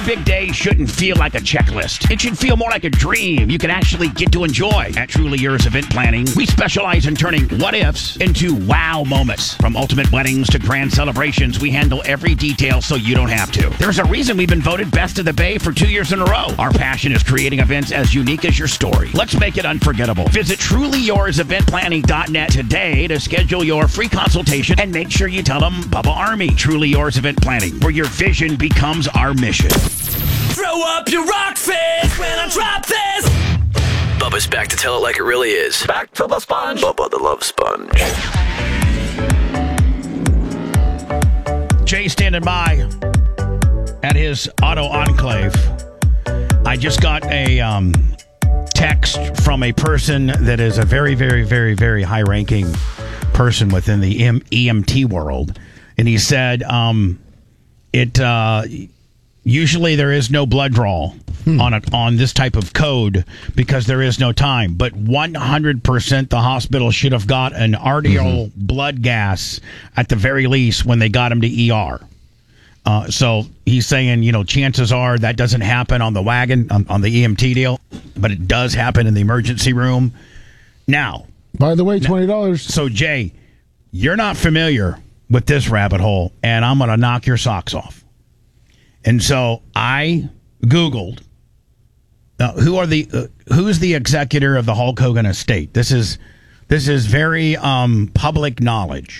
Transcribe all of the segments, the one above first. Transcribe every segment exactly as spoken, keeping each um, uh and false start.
big day shouldn't feel like a checklist. It should feel more like a dream you can actually get to enjoy. At Truly Yours Event Planning, we specialize in turning what-ifs into wow moments. From ultimate weddings to grand celebrations, we handle every detail so you don't have to. There's a reason we've been voted Best of the Bay for two years in a row. Our passion is creating events as unique as your story. Let's make it unforgettable. Visit truly yours event planning dot net today to schedule your free consultation and make sure you tell them Bubba Army. Truly Yours Event Planning, where your vision becomes our mission. Throw up your rock fist when I drop this. Bubba's back to tell it like it really is. Back to the sponge. Bubba the Love Sponge. Jay standing by at his auto enclave. I just got a um, text from a person that is a very, very, very, very high-ranking person within the M- E M T world. And he said, um, it uh, usually there is no blood draw hmm. on a, on this type of code because there is no time. But one hundred percent the hospital should have got an arterial mm-hmm. blood gas at the very least when they got him to E R. Uh, so he's saying, you know, chances are that doesn't happen on the wagon, on, on the E M T deal, but it does happen in the emergency room. Now, by the way, twenty dollars. So, Jay, you're not familiar with this rabbit hole, and I'm going to knock your socks off. And so I Googled uh, who are the uh, who's the executor of the Hulk Hogan estate. This is this is very um, public knowledge,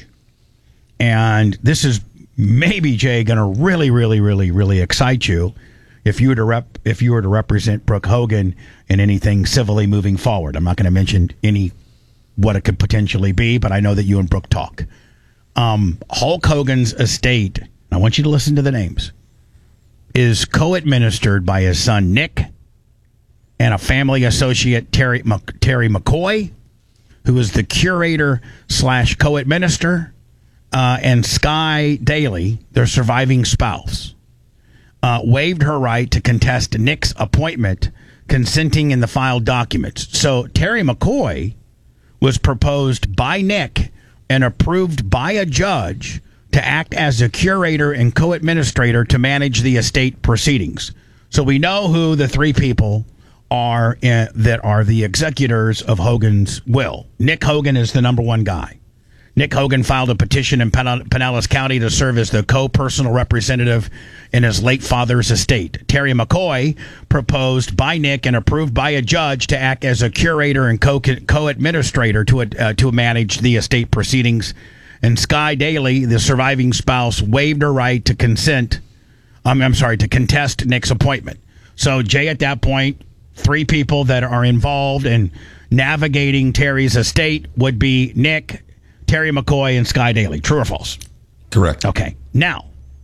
and this is maybe, Jay, going to really, really, really, really excite you if you were to rep if you were to represent Brooke Hogan in anything civilly moving forward. I'm not going to mention any what it could potentially be, but I know that you and Brooke talk. Um, Hulk Hogan's estate, I want you to listen to the names, is co-administered by his son Nick and a family associate, Terry, Mc, Terry McCoy, who is the curator slash co-administrator, uh, and Sky Daly, their surviving spouse, uh, waived her right to contest Nick's appointment, consenting in the filed documents. So Terry McCoy was proposed by Nick and approved by a judge to act as a curator and co-administrator to manage the estate proceedings. So we know who the three people are in, that are the executors of Hogan's will. Nick Hogan is the number one guy. Nick Hogan filed a petition in Pinellas County to serve as the co-personal representative in his late father's estate. Terry McCoy, proposed by Nick and approved by a judge to act as a curator and co- co-administrator to, uh, to manage the estate proceedings. And Sky Daly, the surviving spouse, waived her right to consent, um, I'm sorry, to contest Nick's appointment. So, Jay, at that point, three people that are involved in navigating Terry's estate would be Nick, Terry McCoy, and Sky Daly. True or false? Correct. Okay. Now,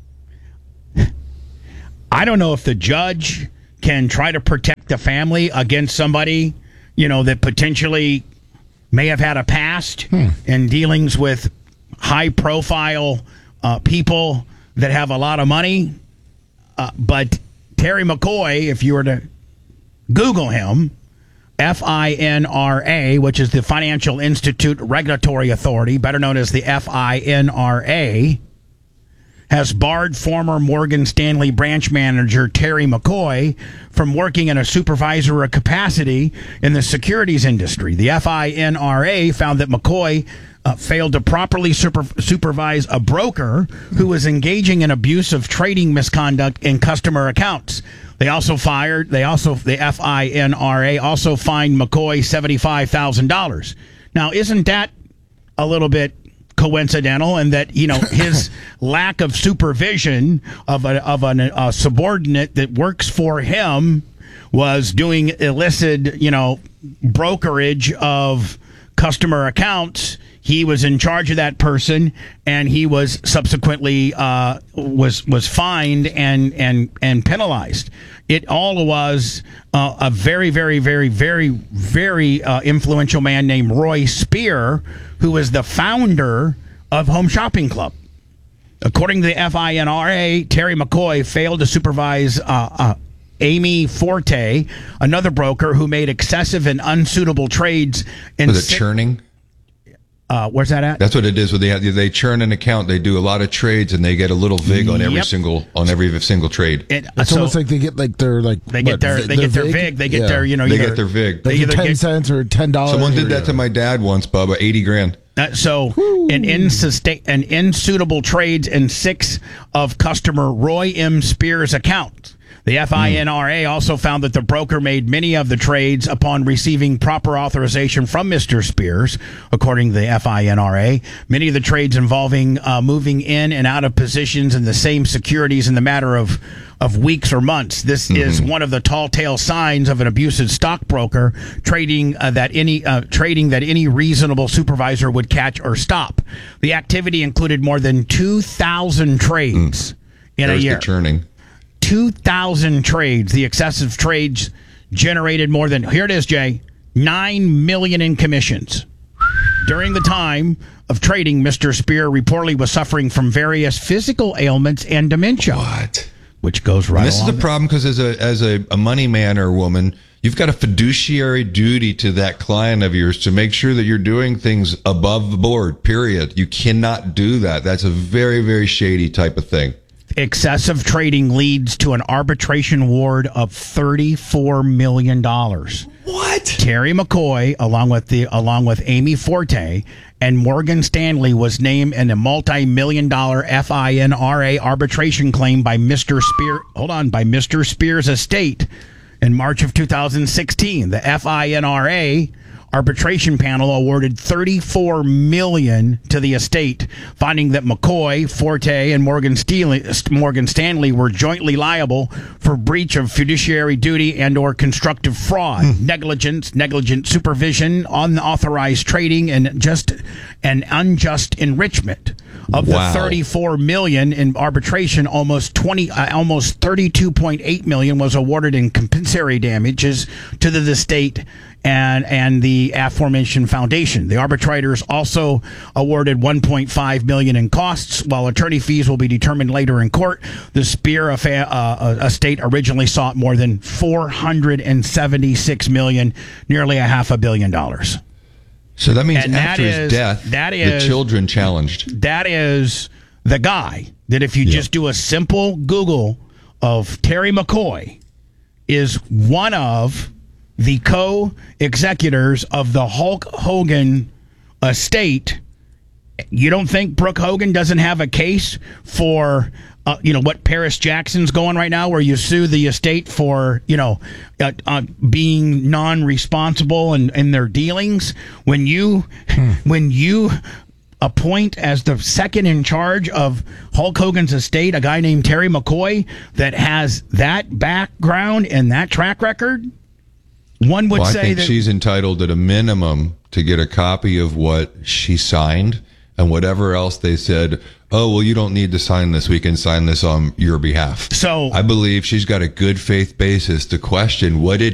I don't know if the judge can try to protect the family against somebody, you know, that potentially may have had a past hmm. in dealings with high-profile uh, people that have a lot of money. Uh, but Terry McCoy, if you were to Google him, F I N R A, which is the Financial Institute Regulatory Authority, better known as the F I N R A, has barred former Morgan Stanley branch manager Terry McCoy from working in a supervisory capacity in the securities industry. The F I N R A found that McCoy uh, failed to properly super- supervise a broker who was engaging in abusive trading misconduct in customer accounts. They also fired, they also, the F I N R A also fined McCoy seventy-five thousand dollars. Now, isn't that a little bit coincidental, and that, you know, his lack of supervision of a, of an, a subordinate that works for him was doing illicit, you know, brokerage of customer accounts? He was in charge of that person, and he was subsequently uh, was was fined and and and penalized. It all was uh, a very, very, very, very, very uh, influential man named Roy Spear, who was the founder of Home Shopping Club. According to the F I N R A, Terry McCoy failed to supervise uh, uh, Amy Forte, another broker who made excessive and unsuitable trades. In was it si- churning? Uh, where's that at? That's what it is. When they have, they churn an account, they do a lot of trades, and they get a little vig on every Yep. single on every single trade. It, It's so almost like they get like their like they get what, their vi- they get their vig, they get Yeah. their you know They either- get their vig. like they either ten get- cents or ten dollars. Someone did that to my dad once, Bubba. Eighty grand. Uh, so, an, insustain, an insuitable trades in six of customer Roy M. Spears' accounts. The F I N R A also found that the broker made many of the trades upon receiving proper authorization from Mister Spears, according to the F I N R A. Many of the trades involving uh, moving in and out of positions in the same securities in the matter of of weeks or months. This mm-hmm. is one of the tall tale signs of an abusive stockbroker trading uh, that any uh, trading that any reasonable supervisor would catch or stop. The activity included more than two thousand trades mm. in There's a year. The churning. two thousand trades. The excessive trades generated more than, here it is, Jay, nine million dollars in commissions. During the time of trading, Mister Spear reportedly was suffering from various physical ailments and dementia. What? Which goes right and this along is the problem, because as a as a, a money man or woman, you've got a fiduciary duty to that client of yours to make sure that you're doing things above board, period. You cannot do that. That's a very, very shady type of thing. Excessive trading leads to an arbitration award of thirty-four million dollars. What? Terry McCoy, along with the along with Amy Forte and Morgan Stanley, was named in a multi-million dollar F I N R A arbitration claim by Mister Spear. Hold on, by Mister Spears' estate in March of two thousand sixteen. The F I N R A arbitration panel awarded thirty-four million dollars to the estate, finding that McCoy, Forte, and Morgan Stanley, Morgan Stanley were jointly liable for breach of fiduciary duty and or constructive fraud, hmm. negligence, negligent supervision, unauthorized trading, and just and unjust enrichment. Of wow. the thirty-four million dollars in arbitration, almost twenty, uh, almost thirty-two point eight million dollars was awarded in compensatory damages to the estate and and the aforementioned foundation. The arbitrators also awarded one point five million dollars in costs, while attorney fees will be determined later in court. The Spear affa- uh, estate originally sought more than four hundred seventy-six million dollars, nearly a half a billion dollars. So that means And after that his is- death, that is- the children challenged. That is the guy that, if you Yeah. just do a simple Google of Terry McCoy, is one of the co-executors of the Hulk Hogan estate. You don't think Brooke Hogan doesn't have a case for, uh, you know, what Paris Jackson's going right now, where you sue the estate for, you know, uh, uh, being non-responsible in, in their dealings? When you, hmm. when you appoint as the second in charge of Hulk Hogan's estate a guy named Terry McCoy that has that background and that track record, one would well, say I think that she's entitled at a minimum to get a copy of what she signed and whatever else they said. Oh, well, you don't need to sign this. We can sign this on your behalf. So I believe she's got a good faith basis to question what did